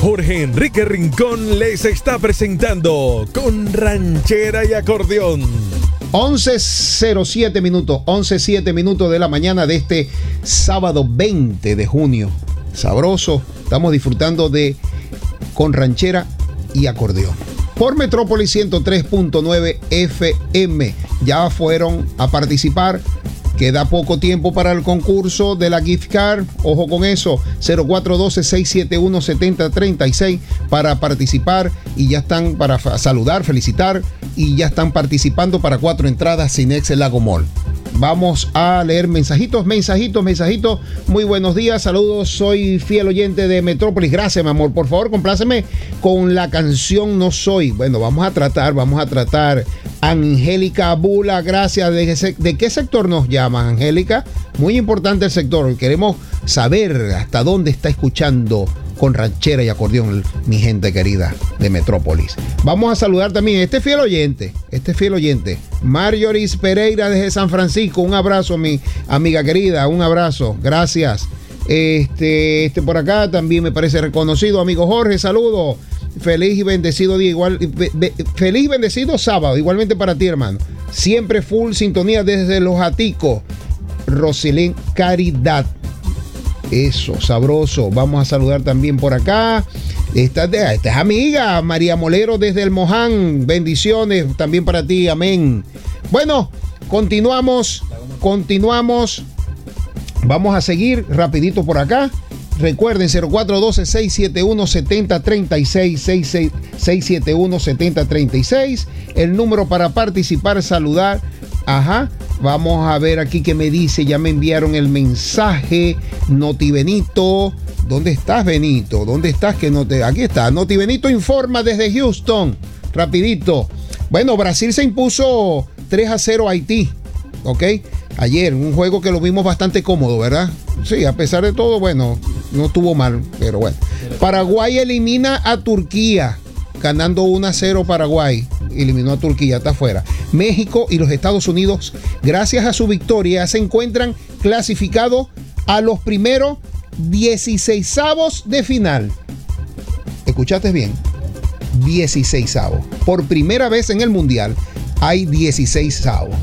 Jorge Enrique Rincón les está presentando Con Ranchera y Acordeón. 11:07 minutos, 11:07 minutos de la mañana de este sábado 20 de junio. Sabroso, estamos disfrutando de Con Ranchera y Acordeón. Por Metrópolis 103.9 FM. Ya fueron a participar. Queda poco tiempo para el concurso de la gift card. Ojo con eso. 0412-671-7036 para participar. Y ya están para saludar, felicitar. Y ya están participando para 4 entradas Cinex Lago Mall. Vamos a leer mensajitos. Muy buenos días, saludos, soy fiel oyente de Metrópolis. Gracias, mi amor. Por favor, compláceme con la canción No Soy. Bueno, vamos a tratar. Angélica Bula, gracias. ¿De qué sector nos llama, Angélica? Muy importante el sector. Queremos saber hasta dónde está escuchando Con Ranchera y Acordeón, mi gente querida de Metrópolis. Vamos a saludar también a este fiel oyente. Marjoris Pereira desde San Francisco. Un abrazo, mi amiga querida. Un abrazo. Gracias. Por acá también me parece reconocido. Amigo Jorge, saludo. Feliz y bendecido día. Feliz y bendecido sábado. Igualmente para ti, hermano. Siempre full sintonía desde Los Aticos. Rosilén Caridad. Eso, sabroso. Vamos a saludar también por acá. Esta es amiga, María Molero desde El Moján. Bendiciones también para ti, amén. Bueno, continuamos. Vamos a seguir rapidito por acá. Recuerden, 0412-671-7036, 671-7036. El número para participar, saludar. Ajá. Vamos a ver aquí qué me dice. Ya me enviaron el mensaje. Noti Benito. ¿Dónde estás, Benito? ¿Dónde estás? Aquí está. Noti Benito informa desde Houston. Rapidito. Bueno, Brasil se impuso 3-0 a Haití. ¿Ok? Ayer, un juego que lo vimos bastante cómodo, ¿verdad? Sí, a pesar de todo, bueno, no estuvo mal, pero bueno. Paraguay elimina a Turquía. Ganando 1-0 Paraguay. Eliminó a Turquía, está afuera. México y los Estados Unidos, gracias a su victoria, se encuentran clasificados a los primeros 16avos de final. ¿Escuchaste bien? 16avos. Por primera vez en el Mundial hay 16avos.